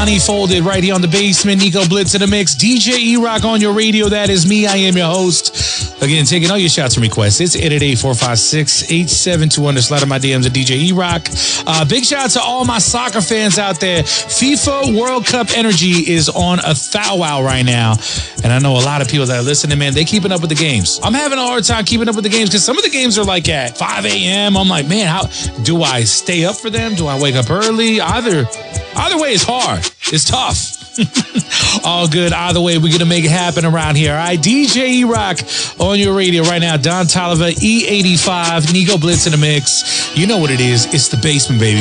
Donnie Folded right here on the basement. Nico Blitz in the mix. DJ E-Rock on your radio. That is me. I am your host. Again, taking all your shots and requests. It's 888-456-8721. Slide in my DMs at DJ E-Rock. Big shout out to all my soccer fans out there. FIFA World Cup energy is on a thou wow right now. And I know a lot of people that are listening, man, they keeping up with the games. I'm having a hard time keeping up with the games because some of the games are like at 5 a.m. I'm like, man, how do I stay up for them? Do I wake up early? Either way is hard. It's tough. All good. Either way, we're going to make it happen around here. All right, DJ E-Rock on your radio right now. Don Toliver, E85, Nico Blitz in the mix. You know what it is. It's the basement, baby.